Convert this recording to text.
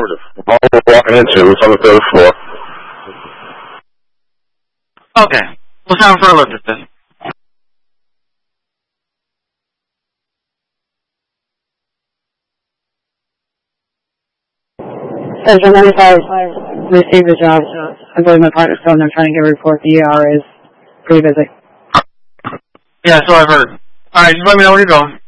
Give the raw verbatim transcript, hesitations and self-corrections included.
Affirmative. All we're walking into is on the third floor. Okay. We'll have for a look at this. Central ninety-five received the job, so I believe my partner's phone. I'm trying to get a report. The E R is pretty busy. Yeah, so I've heard. Alright, just let me know where you're going.